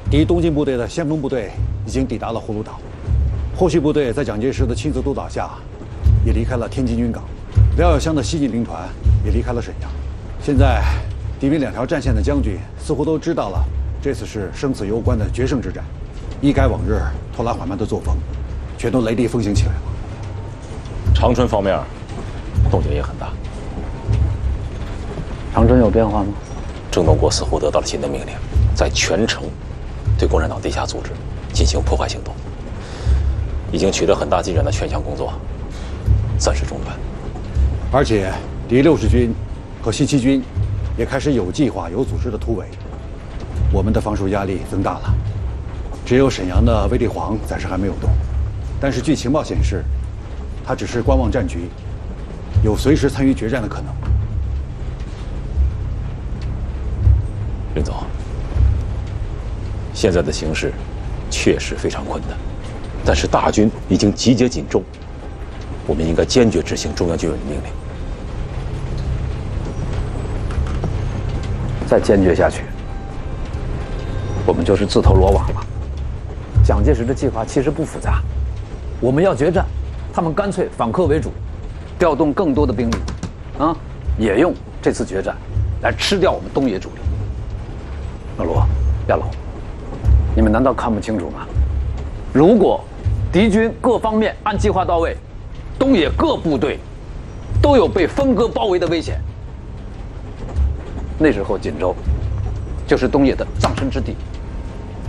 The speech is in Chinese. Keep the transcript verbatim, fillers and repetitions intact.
敌东进部队的先锋部队已经抵达了葫芦岛，后续部队在蒋介石的亲自督导下，也离开了天津军港。廖耀湘的西进兵团也离开了沈阳。现在，敌兵两条战线的将军似乎都知道了，这次是生死攸关的决胜之战，一改往日拖拉缓慢的作风，全都雷厉风行起来了。 长春方面动静也很大。 长春有变化吗？ 郑东国似乎得到了新的命令，在全城对共产党地下组织进行破坏行动，已经取得很大进展的劝降工作暂时中断。 而且，第六十军和新七军也开始有计划、有组织的突围，我们的防守压力增大了。只有沈阳的卫立煌暂时还没有动，但是据情报显示，他只是观望战局，有随时参与决战的可能。 任总，现在的形势确实非常困难，但是大军已经集结锦州，我们应该坚决执行中央军委的命令。 再坚决下去，我们就是自投罗网了。蒋介石的计划其实不复杂，我们要决战，他们干脆反客为主，调动更多的兵力，啊，也用这次决战来吃掉我们东野主力。老罗、亚龙，你们难道看不清楚吗？如果敌军各方面按计划到位，东野各部队都有被分割包围的危险，那时候锦州就是东野的葬身之地。